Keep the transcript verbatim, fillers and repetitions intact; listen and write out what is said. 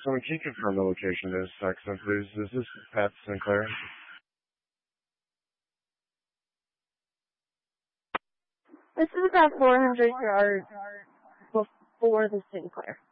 Someone can you confirm the location of this accident, please? Is this Pat Sinclair? This is about four hundred yards before the Sinclair.